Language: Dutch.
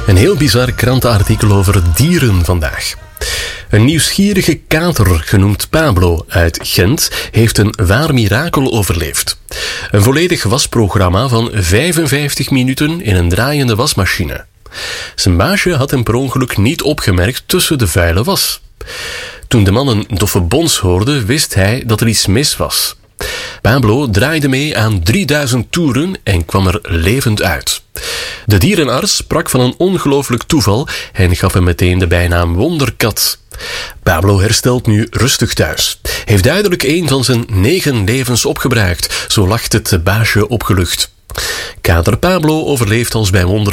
Een heel bizar krantenartikel over dieren vandaag. Een nieuwsgierige kater, genoemd Pablo uit Gent, heeft een waar mirakel overleefd. Een volledig wasprogramma van 55 minuten in een draaiende wasmachine. Zijn baasje had hem per ongeluk niet opgemerkt tussen de vuile was. Toen de man een doffe bons hoorde, wist hij dat er iets mis was. Pablo draaide mee aan 3000 toeren en kwam er levend uit. De dierenarts sprak van een ongelooflijk toeval en gaf hem meteen de bijnaam Wonderkat. Pablo herstelt nu rustig thuis. Heeft duidelijk een van zijn 9 levens opgebruikt, zo lacht het baasje opgelucht. Kater Pablo overleeft als bij wonder